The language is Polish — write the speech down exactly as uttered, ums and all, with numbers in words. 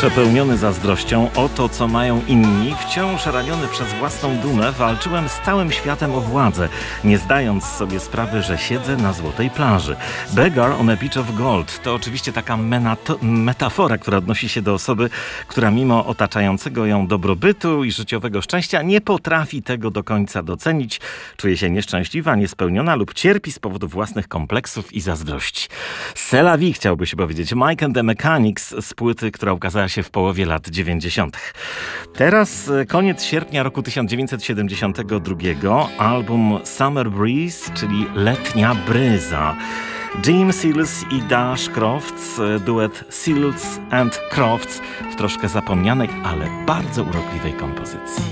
Przepełniony zazdrością o to, co mają inni, wciąż raniony przez własną dumę, walczyłem z całym światem o władzę, nie zdając sobie sprawy, że siedzę na złotej plaży. Beggar on a beach of gold to oczywiście taka menato- metafora, która odnosi się do osoby, która mimo otaczającego ją dobrobytu i życiowego szczęścia nie potrafi tego do końca docenić, czuje się nieszczęśliwa, niespełniona lub cierpi z powodu własnych kompleksów i zazdrości. C'est la vie, chciałby się powiedzieć. Mike and the Mechanics z płyty, która ukazała się w połowie lat dziewięćdziesiątych. Teraz koniec sierpnia roku tysiąc dziewięćset siedemdziesiątego drugiego, album Summer Breeze, czyli Letnia Bryza. Jim Seals i Dash Crofts, duet Seals and Crofts w troszkę zapomnianej, ale bardzo urokliwej kompozycji.